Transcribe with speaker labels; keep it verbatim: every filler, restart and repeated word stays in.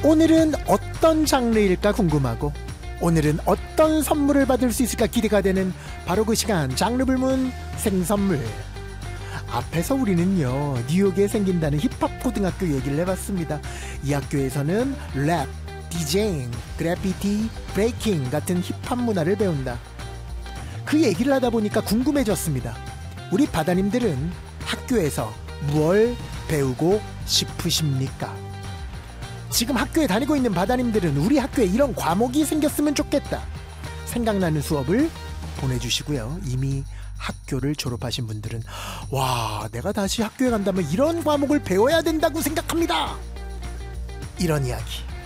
Speaker 1: 오늘은 어떤 장르일까 궁금하고 오늘은 어떤 선물을 받을 수 있을까 기대가 되는 바로 그 시간, 장르 불문 생선물. 앞에서 우리는요 뉴욕에 생긴다는 힙합 고등학교 얘기를 해봤습니다. 이 학교에서는 랩, 디제잉, 그래피티, 브레이킹 같은 힙합 문화를 배운다. 그 얘기를 하다 보니까 궁금해졌습니다. 우리 바다님들은 학교에서 무얼 배우고 싶으십니까? 지금 학교에 다니고 있는 바다님들은 우리 학교에 이런 과목이 생겼으면 좋겠다 생각나는 수업을 보내주시고요. 이미 학교를 졸업하신 분들은 와, 내가 다시 학교에 간다면 이런 과목을 배워야 된다고 생각합니다. 이런 이야기